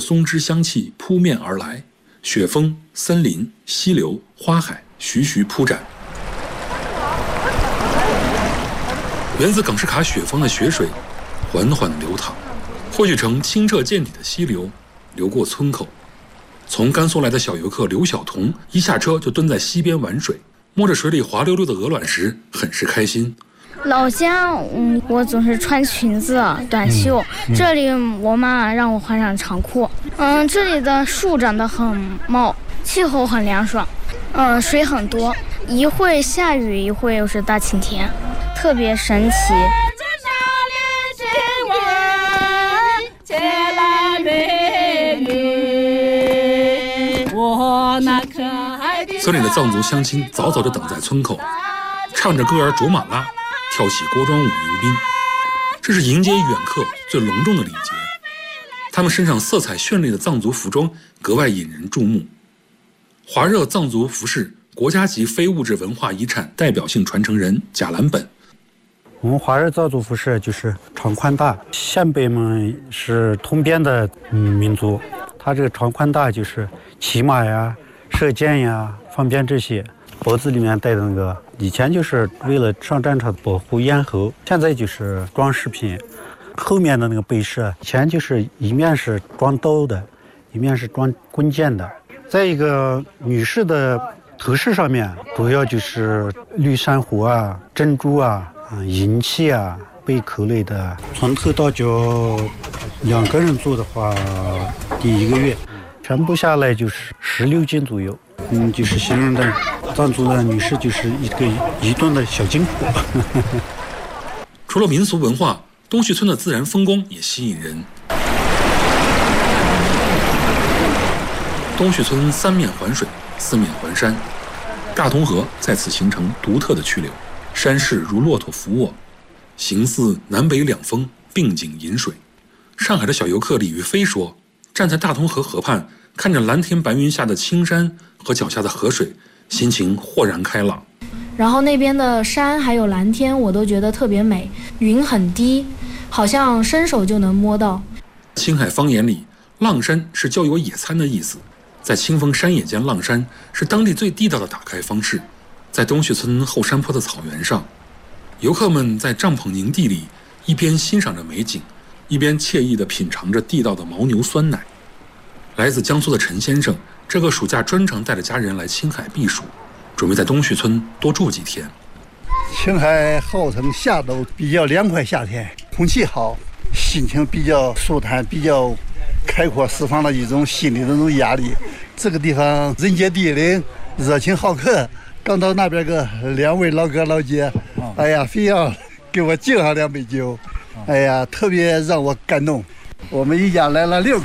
松枝香气扑面而来，雪峰、森林、溪流、花海徐徐铺展。源自耿士卡雪峰的雪水缓缓流淌，汇聚成清澈见底的溪流，流过村口。从甘肃来的小游客刘晓彤一下车就蹲在溪边玩水，摸着水里滑溜溜的鹅卵石，很是开心。 老家，我总是穿裙子、短袖。这里我妈让我换上长裤。这里的树长得很茂，气候很凉爽。水很多，一会下雨，一会又是大晴天，特别神奇。 村里的藏族乡亲早早地等在村口，唱着歌儿卓玛拉，跳起锅庄舞迎宾。这是迎接远客最隆重的礼节。他们身上色彩绚丽的藏族服装格外引人注目。华热藏族服饰国家级非物质文化遗产代表性传承人贾兰本。 我们华热藏族服饰就是长宽大，鲜卑们是通边的民族，他这个长宽大就是骑马呀、射箭呀方便这些。脖子里面戴的那个，以前就是为了上战场保护咽喉，现在就是装饰品。后面的那个背饰，以前就是一面是装刀的，一面是装弓箭的。再一个，女士的头饰上面主要就是绿珊瑚啊、珍珠啊、银器啊、贝壳类的。从头到脚2个人做的话，第1个月全部下来就是16斤左右。就是形容的藏族的女士就是一个1吨的小金库。 除了民俗文化，东旭村的自然风光也吸引人。东旭村3面环水，4面环山，大同河在此形成独特的曲流，山势如骆驼伏卧，形似南北两峰并景饮水。上海的小游客李玉飞说，站在大同河河畔，看着蓝天白云下的青山和脚下的河水，心情豁然开朗。 然后那边的山还有蓝天我都觉得特别美，云很低，好像伸手就能摸到。 青海方言里，浪山是郊游野餐的意思，在清风山野间浪山是当地最地道的打开方式。在东旭村后山坡的草原上，游客们在帐篷营地里一边欣赏着美景，一边惬意地品尝着地道的牦牛酸奶。来自江苏的陈先生这个暑假专程带着家人来青海避暑，准备在东旭村多住几天。 青海号称夏都，比较凉快，夏天空气好，心情比较舒坦，比较开阔，释放了一种心理的那种压力。这个地方人杰地灵，热情好客。刚到那边个2位老哥老姐，哎呀，非要给我敬上2杯酒，哎呀，特别让我感动。我们一家来了6口。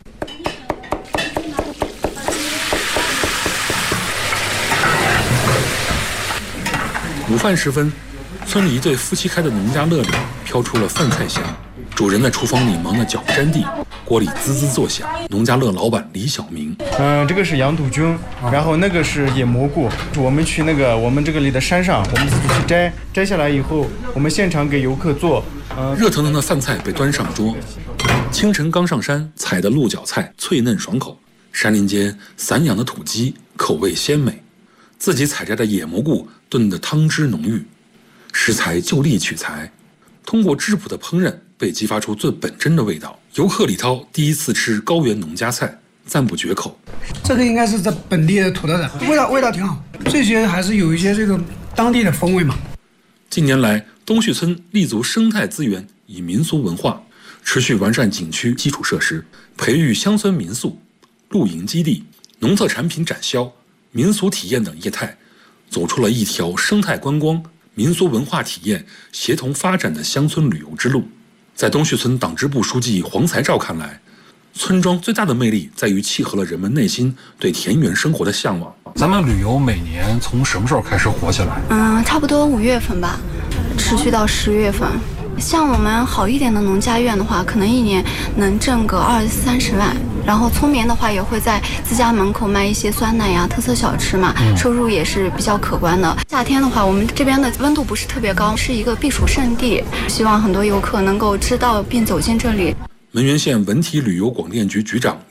午饭时分，村里一对夫妻开的农家乐里飘出了饭菜香，主人在厨房里忙得脚不沾地，锅里滋滋作响。农家乐老板李小明， 这个是羊肚菌，然后那个是野蘑菇。我们去我们这个里的山上，我们自己去摘下来以后，我们现场给游客做。 热腾腾的饭菜被端上桌，清晨刚上山采的鹿角菜脆嫩爽口，山林间散养的土鸡口味鲜美，自己采摘的野蘑菇炖得汤汁浓郁，食材就地取材，通过质朴的烹饪被激发出最本真的味道。游客李涛第一次吃高原农家菜，赞不绝口。 这个应该是在本地的土特产，味道挺好，这些还是有一些这个当地的风味嘛。 近年来，东旭村立足生态资源与民俗文化，持续完善景区基础设施，培育乡村民宿、露营基地、农特产品展销、民俗体验等业态，走出了一条生态观光、民俗文化体验协同发展的乡村旅游之路。在东旭村党支部书记黄才照看来，村庄最大的魅力在于契合了人们内心对田园生活的向往。 咱们旅游每年从什么时候开始火起来？ 差不多5月份吧，持续到10月份。像我们好一点的农家院的话，可能1年能挣个20-30万。然后村民的话也会在自家门口卖一些酸奶呀、特色小吃嘛，收入也是比较可观的。夏天的话，我们这边的温度不是特别高，是一个避暑胜地，希望很多游客能够知道并走进这里。 汶源县文体旅游广电局局长